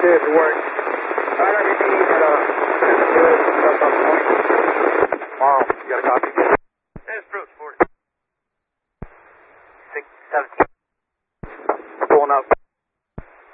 Good work. RWD had a good stuff up point. Wow, you got a copy? There's approach 40. 6, 17. Pulling up.